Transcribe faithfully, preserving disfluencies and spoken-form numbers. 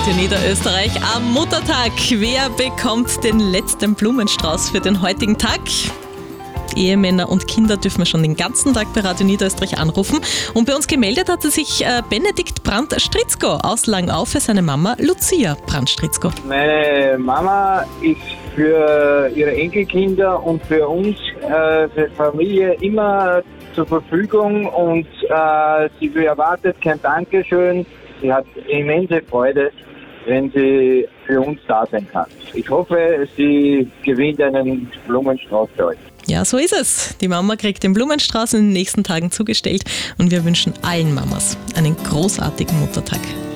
Radio Niederösterreich am Muttertag. Wer bekommt den letzten Blumenstrauß für den heutigen Tag? Ehemänner und Kinder dürfen wir schon den ganzen Tag bei Radio Niederösterreich anrufen. Und bei uns gemeldet hat sich äh, Benedikt Brandt-Stritzko aus Langau für seine Mama Lucia Brandt-Stritzko. Meine Mama ist für ihre Enkelkinder und für uns, äh, für die Familie immer zur Verfügung und äh, sie erwartet kein Dankeschön. Sie hat immense Freude, wenn sie für uns da sein kann. Ich hoffe, sie gewinnt einen Blumenstrauß für euch. Ja, so ist es. Die Mama kriegt den Blumenstrauß in den nächsten Tagen zugestellt und wir wünschen allen Mamas einen großartigen Muttertag.